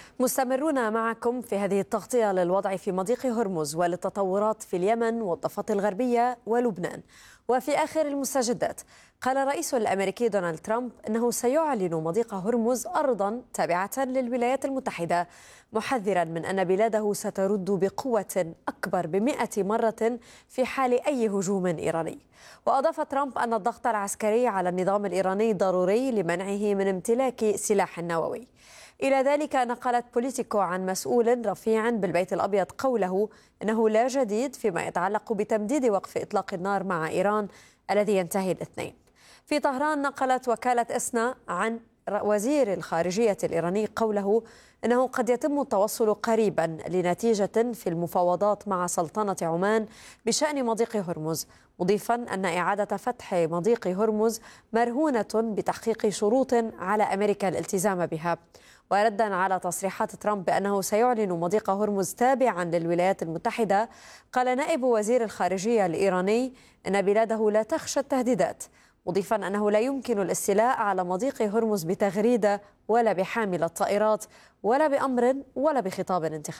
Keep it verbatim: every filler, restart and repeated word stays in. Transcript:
مستمرون معكم في هذه التغطية للوضع في مضيق هرمز وللتطورات في اليمن والضفة الغربية ولبنان. وفي آخر المستجدات قال الرئيس الأمريكي دونالد ترامب أنه سيعلن مضيق هرمز أرضا تابعة للولايات المتحدة، محذرا من أن بلاده سترد بقوة أكبر بمئة مرة في حال أي هجوم إيراني. وأضاف ترامب أن الضغط العسكري على النظام الإيراني ضروري لمنعه من امتلاك سلاح نووي. إلى ذلك نقلت بوليتيكو عن مسؤول رفيع بالبيت الأبيض قوله إنه لا جديد فيما يتعلق بتمديد وقف إطلاق النار مع إيران الذي ينتهي الاثنين. في طهران نقلت وكالة إسنا عن وزير الخارجية الإيراني قوله إنه قد يتم التوصل قريبا لنتيجة في المفاوضات مع سلطنة عمان بشأن مضيق هرمز، مضيفا أن إعادة فتح مضيق هرمز مرهونة بتحقيق شروط على أمريكا الالتزام بها. وردا على تصريحات ترامب بأنه سيعلن مضيق هرمز تابعا للولايات المتحدة، قال نائب وزير الخارجية الإيراني أن بلاده لا تخشى التهديدات، مضيفا أنه لا يمكن الاستيلاء على مضيق هرمز بتغريدة ولا بحامل الطائرات ولا بأمر ولا بخطاب انتخابي.